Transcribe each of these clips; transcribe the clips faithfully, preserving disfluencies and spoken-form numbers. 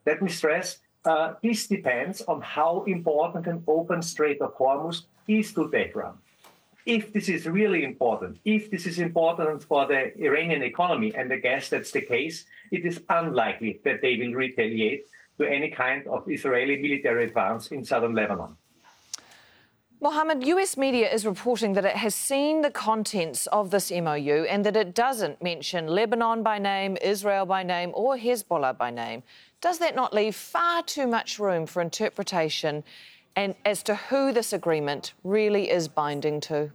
Let me stress, uh, this depends on how important an open Strait of Hormuz is to Tehran. If this is really important, if this is important for the Iranian economy, and I guess that's the case, it is unlikely that they will retaliate to any kind of Israeli military advance in southern Lebanon. Mohammed, U S media is reporting that it has seen the contents of this M O U and that it doesn't mention Lebanon by name, Israel by name or Hezbollah by name. Does that not leave far too much room for interpretation and as to who this agreement really is binding to?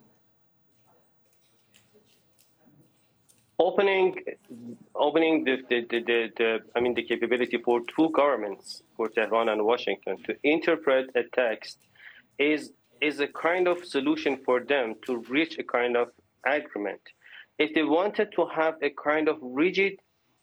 Opening, opening the, the, the, the, the, I mean, the capability for two governments, for Tehran and Washington, to interpret a text is is a kind of solution for them to reach a kind of agreement. If they wanted to have a kind of rigid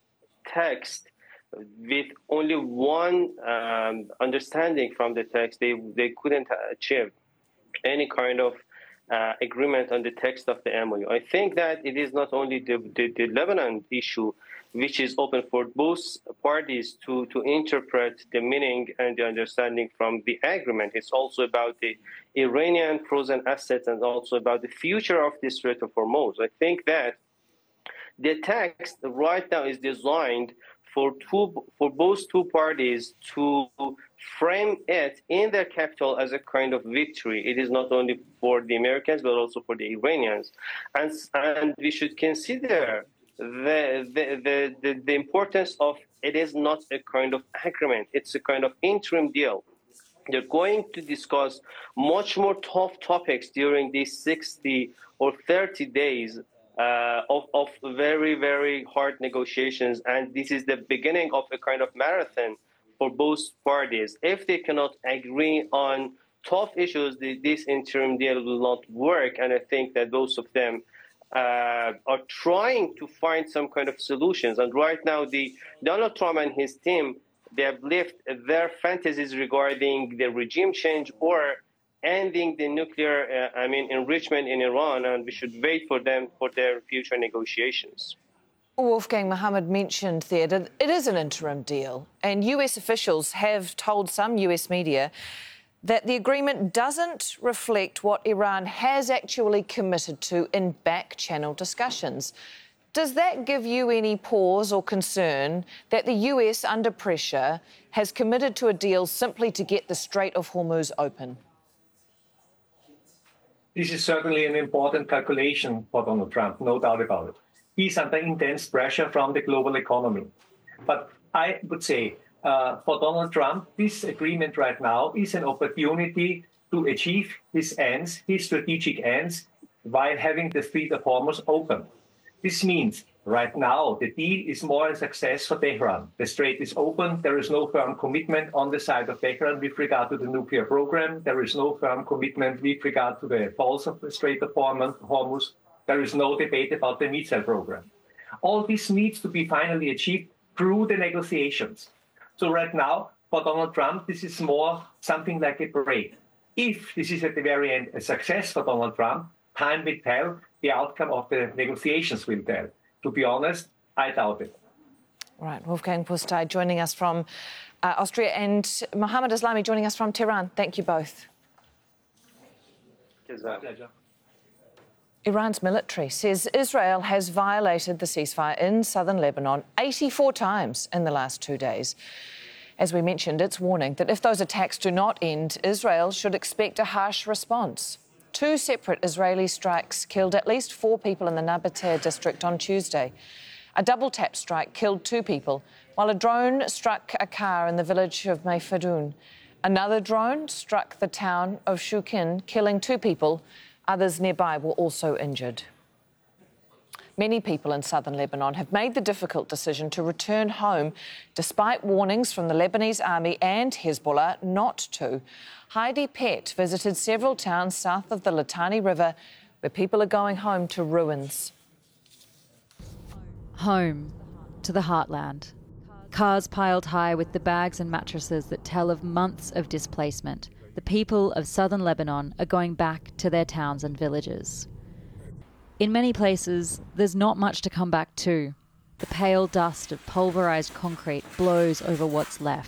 text with only one um, understanding from the text, they, they couldn't achieve any kind of uh, agreement on the text of the M O U. I think that it is not only the, the, the Lebanon issue, which is open for both parties to, to interpret the meaning and the understanding from the agreement. It's also about the Iranian frozen assets and also about the future of the Strait of Hormuz. I think that the text right now is designed for two, for both two parties to frame it in their capital as a kind of victory. It is not only for the Americans, but also for the Iranians. And, and we should consider The, the, the, the, the importance of it is not a kind of agreement. It's a kind of interim deal. They're going to discuss much more tough topics during these sixty or thirty days uh, of, of very, very hard negotiations. And this is the beginning of a kind of marathon for both parties. If they cannot agree on tough issues, this interim deal will not work. And I think that both of them Uh, are trying to find some kind of solutions. And right now, the Donald Trump and his team, they have left their fantasies regarding the regime change or ending the nuclear, uh, I mean, enrichment in Iran, and we should wait for them for their future negotiations. Wolfgang, Mohammed mentioned there that it is an interim deal, and U S officials have told some U S media that the agreement doesn't reflect what Iran has actually committed to in back-channel discussions. Does that give you any pause or concern that the U S, under pressure, has committed to a deal simply to get the Strait of Hormuz open? This is certainly an important calculation for Donald Trump, no doubt about it. He's under intense pressure from the global economy. But I would say, Uh, for Donald Trump, this agreement right now is an opportunity to achieve his ends, his strategic ends, while having the Strait of Hormuz open. This means right now the deal is more a success for Tehran. The strait is open. There is no firm commitment on the side of Tehran with regard to the nuclear program. There is no firm commitment with regard to the falls of the Strait of Hormuz. There is no debate about the missile program. All this needs to be finally achieved through the negotiations. So right now, for Donald Trump, this is more something like a parade. If this is at the very end a success for Donald Trump, time will tell, the outcome of the negotiations will tell. To be honest, I doubt it. Right, Wolfgang Pusztai joining us from uh, Austria and Mohammed Eslami joining us from Tehran. Thank you both. My pleasure. Iran's military says Israel has violated the ceasefire in southern Lebanon eighty-four times in the last two days. As we mentioned, it's warning that if those attacks do not end, Israel should expect a harsh response. Two separate Israeli strikes killed at least four people in the Nabatea district on Tuesday. A double-tap strike killed two people, while a drone struck a car in the village of Mayfadoun. Another drone struck the town of Shukin, killing two people. Others nearby were also injured. Many people in southern Lebanon have made the difficult decision to return home, despite warnings from the Lebanese army and Hezbollah not to. Heidi Pett visited several towns south of the Litani River, where people are going home to ruins. Home, to the heartland. Cars piled high with the bags and mattresses that tell of months of displacement. The people of southern Lebanon are going back to their towns and villages. In many places, there's not much to come back to. The pale dust of pulverised concrete blows over what's left.